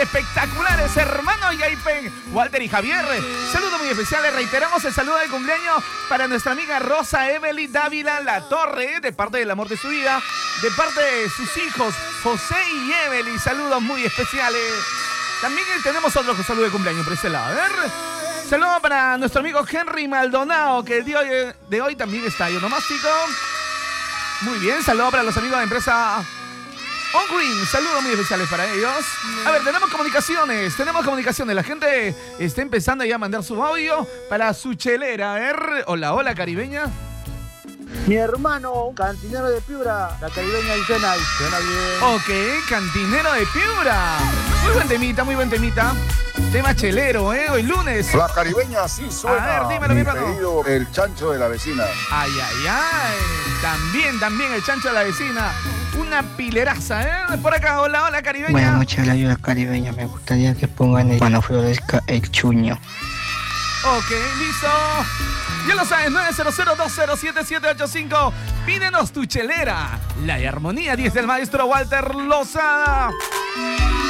espectaculares, hermano Yaipen, Walter y Javier. Saludos muy especiales. Reiteramos el saludo de cumpleaños para nuestra amiga Rosa Emily Dávila La Torre, de parte del amor de su vida, de parte de sus hijos José y Emily. Saludos muy especiales. También tenemos otro saludo de cumpleaños por ese lado. A ver. Saludos para nuestro amigo Henry Maldonado, que el día de hoy también está onomástico. Muy bien, saludos para los amigos de empresa On Green. Saludos muy especiales para ellos. A ver, tenemos comunicaciones. La gente está empezando ya a mandar su audio para su chelera. A ver, hola, caribeña. Mi hermano, cantinero de Piura, la caribeña y suena bien. Ok, cantinero de Piura. Muy buen temita. Tema chelero, hoy lunes. La caribeña sí suena. A ver, dímelo, mi hermano. Pedido, el chancho de la vecina. Ay. También el chancho de la vecina. Una pileraza, Por acá, hola, caribeña. Buenas noches, la ayuda caribeña. Me gustaría que pongan cuando florezca el chuño. Ok, listo. Ya lo sabes, 900-207-785. Pídenos tu chelera. La armonía 10 del maestro Walter Lozada.